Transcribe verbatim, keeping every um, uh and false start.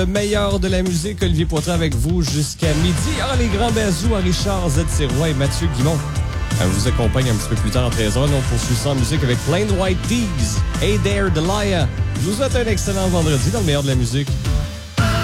Le meilleur de la musique, Olivier Poitras avec vous jusqu'à midi. Ah, les grands bazous à Richard Z. Sirois et Mathieu Guimont. Je vous accompagne un petit peu plus tard à treize heures. On poursuit ça en musique avec Plain White Tees. Hey there, Delia. Je vous souhaite un excellent vendredi dans le meilleur de la musique.